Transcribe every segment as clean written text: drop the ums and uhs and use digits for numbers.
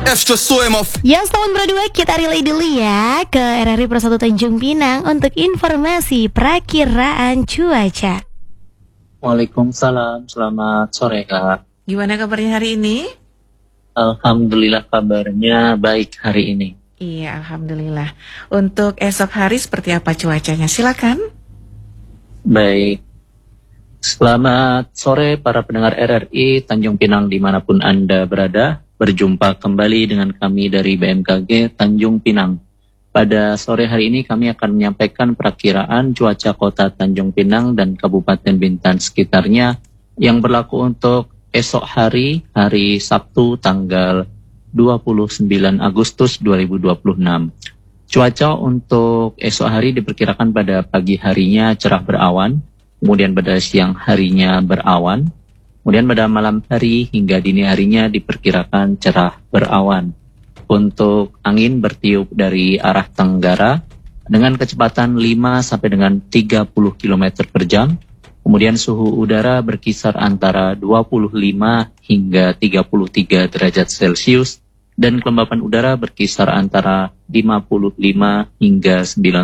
Yang tahun berdua kita relay dulu ya ke RRI Pro 1 Tanjung Pinang untuk informasi perakiraan cuaca. Waalaikumsalam, selamat sore Kak. Gimana kabarnya hari ini? Alhamdulillah kabarnya baik hari ini. Iya, alhamdulillah. Untuk esok hari seperti apa cuacanya? Silakan. Baik. Selamat sore para pendengar RRI Tanjung Pinang dimanapun Anda berada. Berjumpa kembali dengan kami dari BMKG Tanjung Pinang. Pada sore hari ini kami akan menyampaikan perakiraan cuaca kota Tanjung Pinang dan Kabupaten Bintan sekitarnya yang berlaku untuk esok hari Sabtu tanggal 29 Agustus 2026. Cuaca untuk esok hari diperkirakan pada pagi harinya cerah berawan, kemudian pada siang harinya berawan, kemudian pada malam hari hingga dini harinya diperkirakan cerah berawan. Untuk angin bertiup dari arah tenggara dengan kecepatan 5 sampai dengan 30 km per jam. Kemudian suhu udara berkisar antara 25 hingga 33 derajat Celcius. Dan kelembapan udara berkisar antara 55 hingga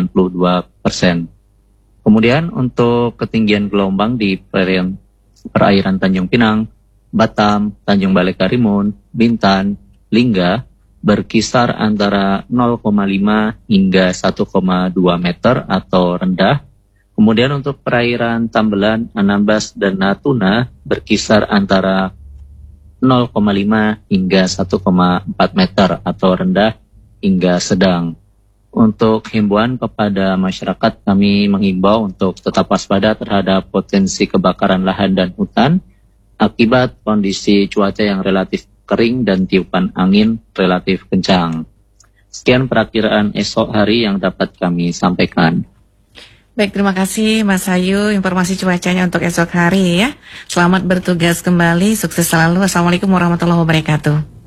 92%. Kemudian untuk ketinggian gelombang di perairan Tanjung Pinang, Batam, Tanjung Balai Karimun, Bintan, Lingga berkisar antara 0,5 hingga 1,2 meter atau rendah. Kemudian untuk perairan Tambelan, Anambas, dan Natuna berkisar antara 0,5 hingga 1,4 meter atau rendah hingga sedang. Untuk himbauan kepada masyarakat, kami mengimbau untuk tetap waspada terhadap potensi kebakaran lahan dan hutan akibat kondisi cuaca yang relatif kering dan tiupan angin relatif kencang. Sekian perakiraan esok hari yang dapat kami sampaikan. Baik, terima kasih Mas Ayu informasi cuacanya untuk esok hari ya. Selamat bertugas kembali, sukses selalu. Assalamualaikum warahmatullahi wabarakatuh.